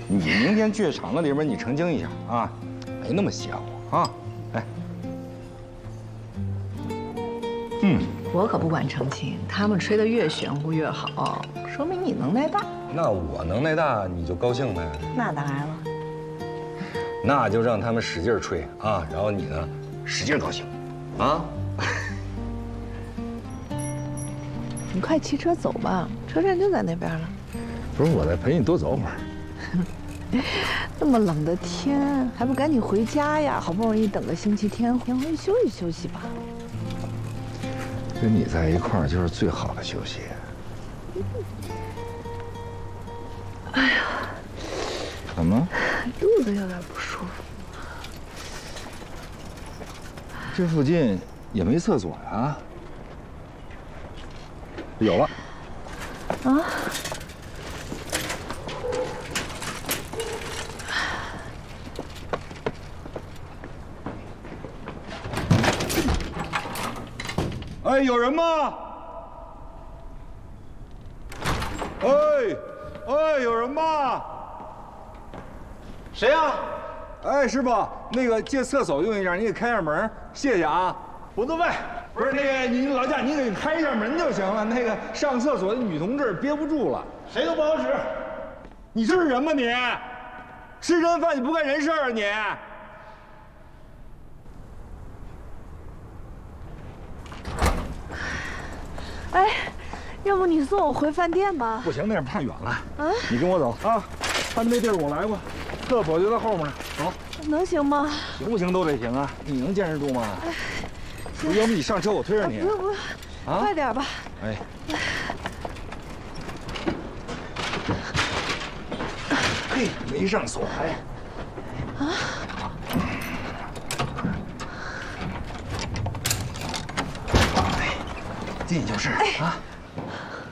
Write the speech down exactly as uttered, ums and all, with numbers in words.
你明天去厂子里边，你澄清一下啊，没那么邪乎啊。哎，嗯， 我可不管澄清，他们吹得越玄乎越好，说明你能耐大。 那我能耐大，你就高兴呗。 那当然了。 那就让他们使劲吹啊，然后你呢，使劲高兴，啊。 你快骑车走吧，车站就在那边了。 不是，我再陪你多走会儿。 那么冷的天，还不赶紧回家呀？好不容易等个星期天，回去休息休息吧。 跟你在一块儿就是最好的休息。 哎呀， 怎么？ 肚子有点不舒服。 这附近也没厕所呀？有了。 啊？ 哎，有人吗？哎，哎，有人吗？ 谁呀？ 哎，师傅，那个借厕所用一下，你给开下门，谢谢啊。 不对， 不是那个，你老贾，你给开一下门就行了。那个上厕所的女同志憋不住了， 谁都不好使。 你是人吗你？吃人饭你不干人事啊你？ 哎，要不你送我回饭店吧？ 不行，那儿太远了。 啊， 你跟我走啊，他们那地儿我来过，厕所就在后面。走， 能行吗？ 行不行都得行啊，你能坚持住吗？不是，要不你上车，我推着你。 不用不用， 啊， 快点吧。 哎。嘿，没上锁哎。啊。哎，进去就是啊。